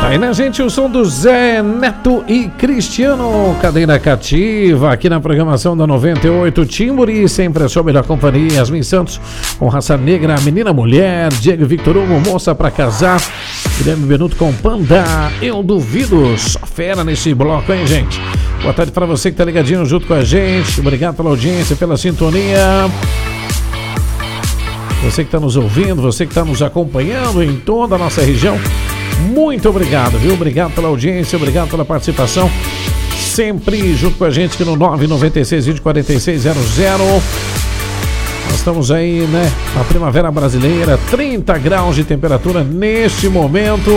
Tá aí, né, gente? O som do Zé Neto e Cristiano. Cadeira cativa aqui na programação da 98. Timburi, sempre a sua melhor companhia. Yasmin Santos com Raça Negra, Menina Mulher. Diego Victor Hugo, Moça pra Casar. Guilherme Benuto com Panda. Eu Duvido. Só fera nesse bloco, hein, gente? Boa tarde pra você que tá ligadinho junto com a gente. Obrigado pela audiência, pela sintonia. Você que está nos ouvindo, você que está nos acompanhando em toda a nossa região, muito obrigado, viu? Obrigado pela audiência, obrigado pela participação. Sempre junto com a gente aqui no 996-20-4600. Nós estamos aí, né? Na primavera brasileira, 30 graus de temperatura neste momento.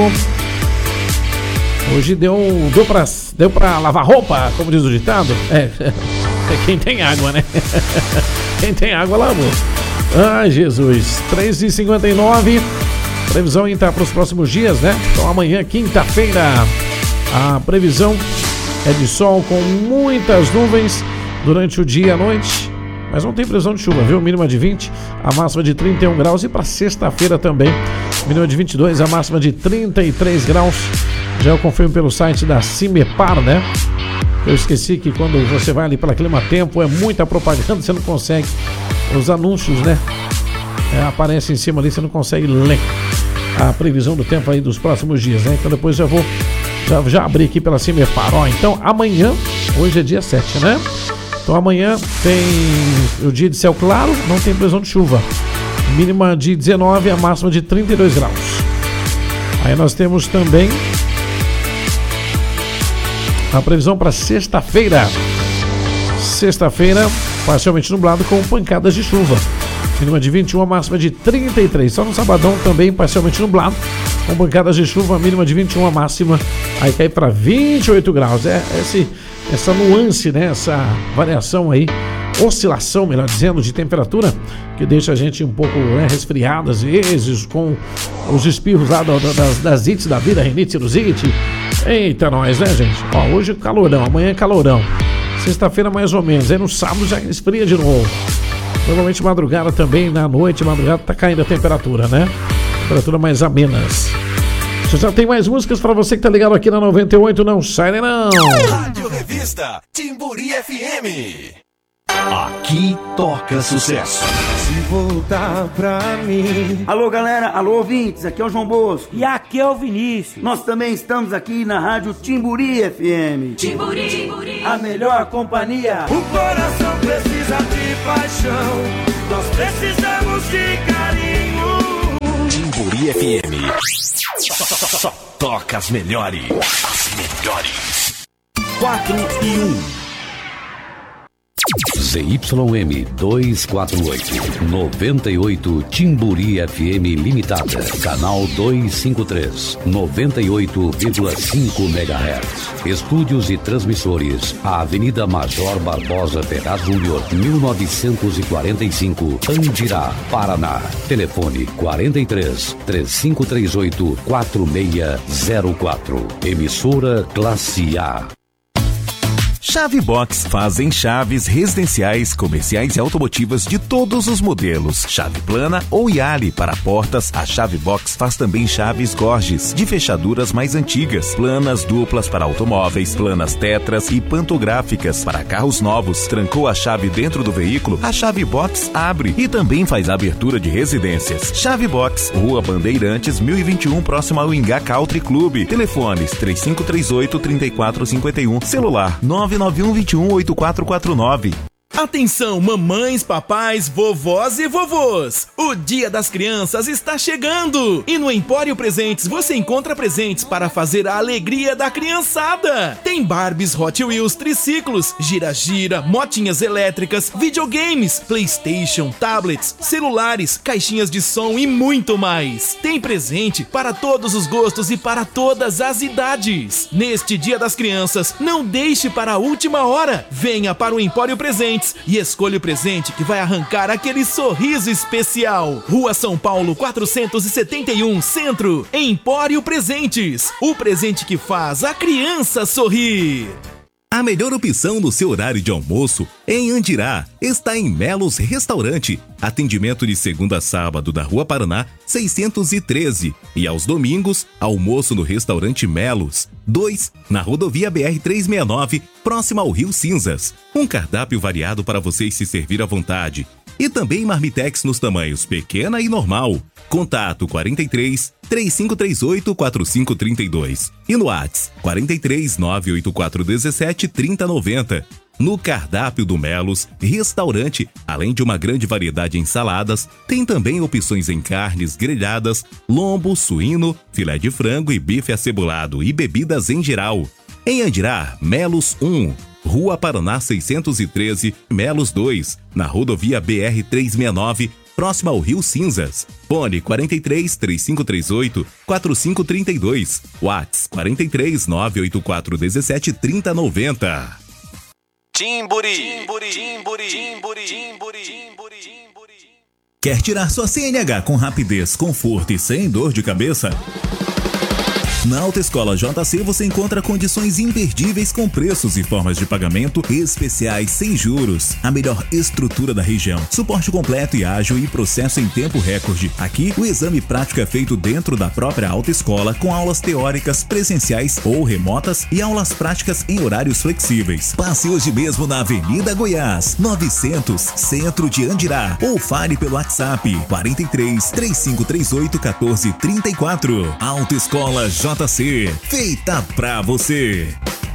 Hoje deu pra lavar roupa, como diz o ditado. É quem tem água, né? Quem tem água lavou. Ai, Jesus, 3h59, previsão ainda para os próximos dias, né? Então amanhã, quinta-feira, a previsão é de sol com muitas nuvens durante o dia e a noite, mas não tem previsão de chuva, viu? Mínima de 20, a máxima de 31 graus e para sexta-feira também, mínima de 22, a máxima de 33 graus. Já eu confirmo pelo site da Cimepar, né? Eu esqueci que quando você vai ali pela Clima Tempo é muita propaganda, você não consegue. Os anúncios, né? Aparecem em cima ali, você não consegue ler a previsão do tempo aí dos próximos dias, né? Então depois eu vou já abrir aqui pela Cimepar. Ó, então amanhã, hoje é dia 7, né? Então amanhã tem o dia de céu claro, não tem previsão de chuva. Mínima de 19, a máxima de 32 graus. Aí nós temos também a previsão para sexta-feira. Sexta-feira, parcialmente nublado com pancadas de chuva. Mínima de 21, a máxima de 33. Só no sabadão também parcialmente nublado com pancadas de chuva, mínima de 21, a máxima aí cai para 28 graus. Essa nuance, né? Essa variação aí, oscilação, melhor dizendo, de temperatura, que deixa a gente um pouco resfriado às vezes, com os espirros lá das ites da vida, rinite, sinusite. Eita, nós, né, gente? Ó, hoje é calorão, amanhã é calorão. Sexta-feira mais ou menos, aí no sábado já esfria de novo. Normalmente madrugada também, na noite, madrugada tá caindo a temperatura, né? Temperatura mais amenas. Já tem mais músicas pra você que tá ligado aqui na 98, não sai não! Rádio Revista Timburi FM. Aqui toca sucesso. Se voltar pra mim. Alô, galera, alô, ouvintes, aqui é o João Bosco. E aqui é o Vinícius. Nós também estamos aqui na Rádio Timburi FM. Timburi. A melhor companhia. O coração precisa de paixão. Nós precisamos de carinho. Timburi FM. Só toca as melhores. As melhores. 4 e 1. ZYM 248, 98 Timburi FM Limitada, canal 253, 98,5 MHz. Estúdios e transmissores, a Avenida Major Barbosa Ferraz Júnior, 1945, Andirá, Paraná. Telefone 43 3538 4604. Emissora Classe A. Chave Box fazem chaves residenciais, comerciais e automotivas de todos os modelos. Chave plana ou Yali para portas, a Chave Box faz também chaves Gorges, de fechaduras mais antigas, planas duplas para automóveis, planas tetras e pantográficas para carros novos. Trancou a chave dentro do veículo? A Chave Box abre e também faz a abertura de residências. Chave Box, Rua Bandeirantes, 1021, próximo ao Ingá Country Club. Telefones 3538-3451, celular 991218449. Atenção, mamães, papais, vovós e vovôs! O Dia das Crianças está chegando! E no Empório Presentes você encontra presentes para fazer a alegria da criançada! Tem Barbies, Hot Wheels, triciclos, gira-gira, motinhas elétricas, videogames, PlayStation, tablets, celulares, caixinhas de som e muito mais! Tem presente para todos os gostos e para todas as idades! Neste Dia das Crianças, não deixe para a última hora! Venha para o Empório Presentes e escolha o presente que vai arrancar aquele sorriso especial. Rua São Paulo 471, Centro. Empório Presentes, o presente que faz a criança sorrir. A melhor opção no seu horário de almoço em Andirá está em Melos Restaurante. Atendimento de segunda a sábado na Rua Paraná, 613. E aos domingos, almoço no Restaurante Melos 2, na rodovia BR-369, próximo ao Rio Cinzas. Um cardápio variado para vocês se servir à vontade. E também marmitex nos tamanhos pequena e normal. Contato 43 3538 4532 e no WhatsApp 43 984 17 3090. No cardápio do Melos Restaurante, além de uma grande variedade em saladas, tem também opções em carnes grelhadas, lombo, suíno, filé de frango e bife acebolado e bebidas em geral. Em Andirá, Melos 1, Rua Paraná 613, Melos 2, na rodovia BR-369, próximo ao Rio Cinzas. Fone 43 3538 4532. WhatsApp 43 984 17 3090. Timburi. Quer tirar sua CNH com rapidez, conforto e sem dor de cabeça? Na Autoescola JC você encontra condições imperdíveis com preços e formas de pagamento especiais sem juros. A melhor estrutura da região. Suporte completo e ágil e processo em tempo recorde. Aqui, o exame prático é feito dentro da própria autoescola com aulas teóricas presenciais ou remotas e aulas práticas em horários flexíveis. Passe hoje mesmo na Avenida Goiás, 900, Centro de Andirá. Ou fale pelo WhatsApp 43 3538 1434. Autoescola JC, feita pra você.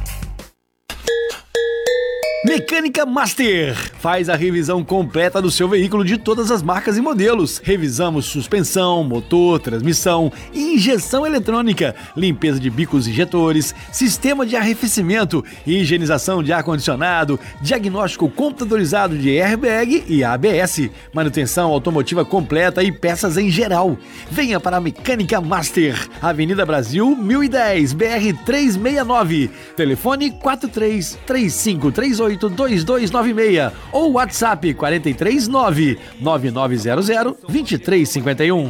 Mecânica Master faz a revisão completa do seu veículo de todas as marcas e modelos. Revisamos suspensão, motor, transmissão, injeção eletrônica, limpeza de bicos injetores, sistema de arrefecimento, higienização de ar-condicionado, diagnóstico computadorizado de airbag e ABS, manutenção automotiva completa e peças em geral. Venha para a Mecânica Master, Avenida Brasil 1010, BR 369, telefone 43 3538 2296 ou WhatsApp 439 9900 2351.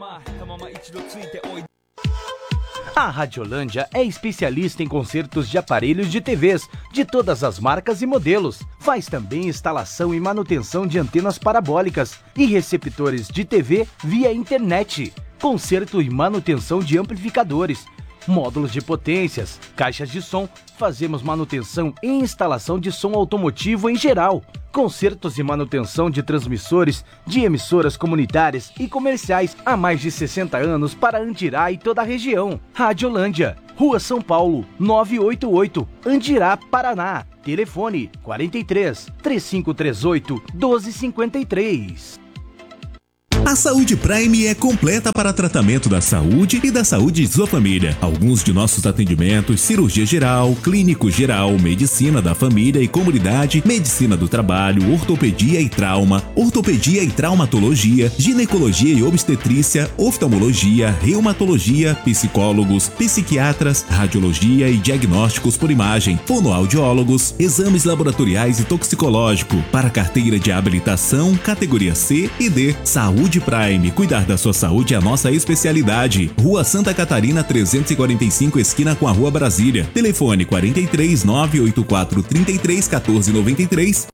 A Radiolândia é especialista em consertos de aparelhos de TVs de todas as marcas e modelos. Faz também instalação e manutenção de antenas parabólicas e receptores de TV via internet. Conserto e manutenção de amplificadores, módulos de potências, caixas de som. Fazemos manutenção e instalação de som automotivo em geral. Consertos e manutenção de transmissores de emissoras comunitárias e comerciais há mais de 60 anos para Andirá e toda a região. Radiolândia, Rua São Paulo, 988, Andirá, Paraná. Telefone 43 3538 1253. A Saúde Prime é completa para tratamento da saúde e da saúde de sua família. Alguns de nossos atendimentos: cirurgia geral, clínico geral, medicina da família e comunidade, medicina do trabalho, ortopedia e traumatologia, ginecologia e obstetrícia, oftalmologia, reumatologia, psicólogos, psiquiatras, radiologia e diagnósticos por imagem, fonoaudiólogos, exames laboratoriais e toxicológico. Para carteira de habilitação, categoria C e D. Saúde Prime, cuidar da sua saúde é a nossa especialidade. Rua Santa Catarina 345, esquina com a Rua Brasília. Telefone 43 984 33 14 93.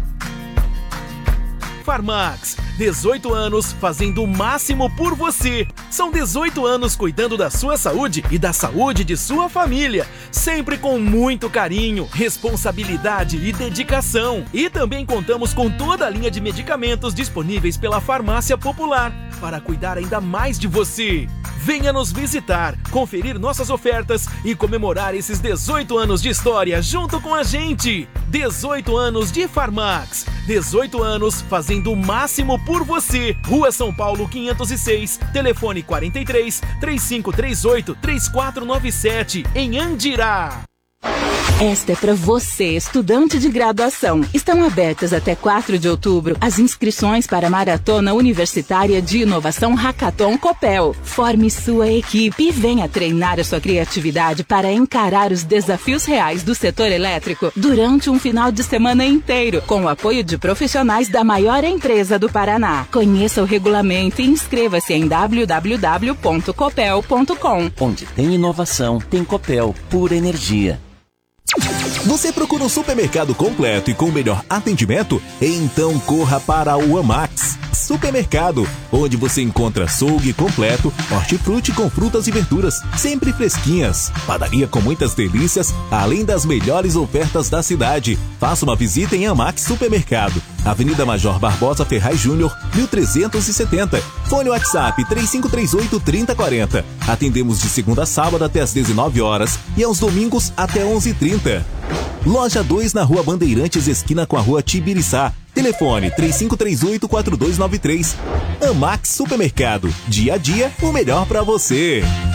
Farmax, 18 anos fazendo o máximo por você. São 18 anos cuidando da sua saúde e da saúde de sua família, sempre com muito carinho, responsabilidade e dedicação. E também contamos com toda a linha de medicamentos disponíveis pela Farmácia Popular, para cuidar ainda mais de você. Venha nos visitar, conferir nossas ofertas e comemorar esses 18 anos de história junto com a gente. 18 anos de Farmax, 18 anos fazendo o máximo por você. Rua São Paulo 506, telefone 43 3538 3497, em Andirá. Esta é para você, estudante de graduação. Estão abertas até 4 de outubro as inscrições para a Maratona Universitária de Inovação Hackathon Copel. Forme sua equipe e venha treinar a sua criatividade para encarar os desafios reais do setor elétrico durante um final de semana inteiro, com o apoio de profissionais da maior empresa do Paraná. Conheça o regulamento e inscreva-se em www.copel.com. Onde tem inovação, tem Copel, pura energia. Você procura um supermercado completo e com o melhor atendimento? Então corra para o Amax Supermercado, onde você encontra açougue completo, hortifruti com frutas e verduras, sempre fresquinhas, padaria com muitas delícias, além das melhores ofertas da cidade. Faça uma visita em Amax Supermercado, Avenida Major Barbosa Ferraz Júnior, 1370. Fone WhatsApp 3538-3040. Atendemos de segunda a sábado até às 19 horas e aos domingos até 11h30. Loja 2 na Rua Bandeirantes, esquina com a Rua Tibiriçá. Telefone 3538-4293. Amax Supermercado. Dia a dia, o melhor pra você.